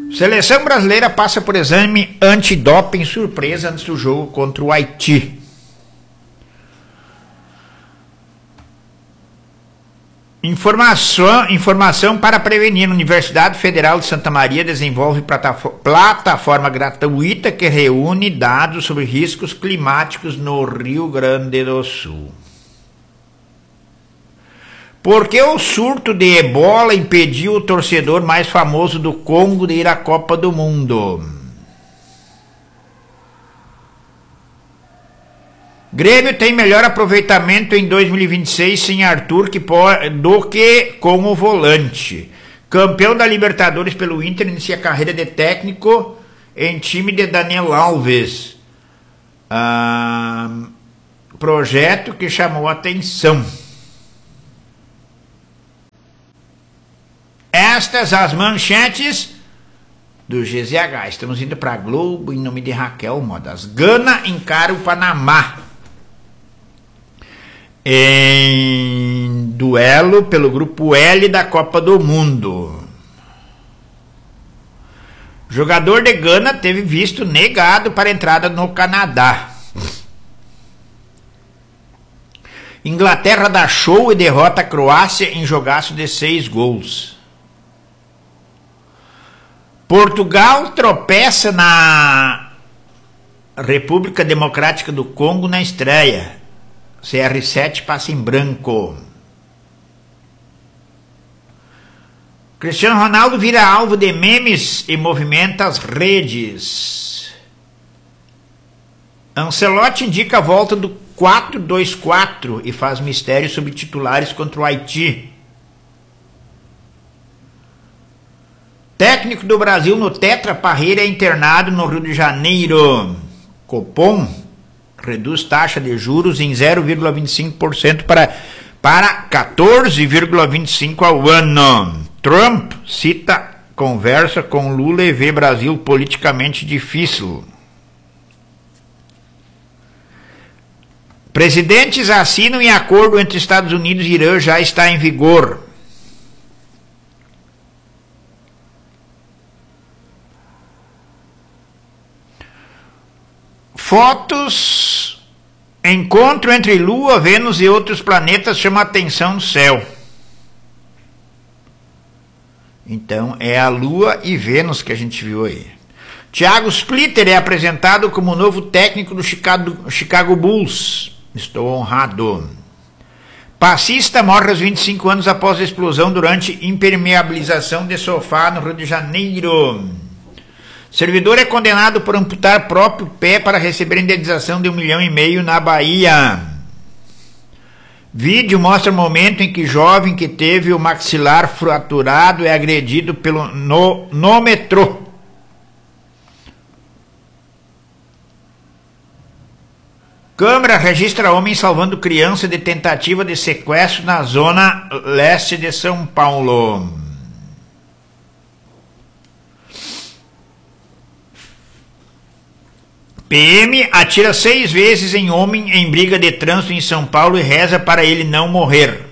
Seleção brasileira passa por exame antidoping surpresa antes do jogo contra o Haiti. Informação para prevenir. A Universidade Federal de Santa Maria desenvolve plataforma gratuita que reúne dados sobre riscos climáticos no Rio Grande do Sul. Por que o surto de ebola impediu o torcedor mais famoso do Congo de ir à Copa do Mundo? Grêmio tem melhor aproveitamento em 2026 sem Arthur do que com o volante. Campeão da Libertadores pelo Inter inicia a carreira de técnico em time de Daniel Alves. Projeto que chamou a atenção. Estas as manchetes do GZH. Estamos indo para a Globo em nome de Raquel Modas. Gana encara o Panamá em duelo pelo grupo L da Copa do Mundo. Jogador de Gana teve visto negado para entrada no Canadá. Inglaterra dá show e derrota a Croácia em jogaço de 6 gols. Portugal tropeça na República Democrática do Congo na estreia. CR7 passa em branco. Cristiano Ronaldo vira alvo de memes e movimenta as redes. Ancelotti indica a volta do 4-2-4 e faz mistério sobre titulares contra o Haiti. Técnico do Brasil no Tetra Parreira é internado no Rio de Janeiro. Copom reduz taxa de juros em 0,25% para 14,25% ao ano. Trump cita conversa com Lula e vê Brasil politicamente difícil. Presidentes assinam em acordo entre Estados Unidos e Irã já está em vigor. Fotos, encontro entre Lua, Vênus e outros planetas chama atenção no céu. Então é a Lua e Vênus que a gente viu aí. Thiago Splitter é apresentado como novo técnico do Chicago Bulls. Estou honrado. Passista morre aos 25 anos após a explosão durante impermeabilização de sofá no Rio de Janeiro. Servidor é condenado por amputar próprio pé para receber indenização de R$1,5 milhão na Bahia. Vídeo mostra o momento em que jovem que teve o maxilar fraturado é agredido no metrô. Câmara registra homem salvando criança de tentativa de sequestro na zona leste de São Paulo. PM atira 6 vezes em homem em briga de trânsito em São Paulo e reza para ele não morrer.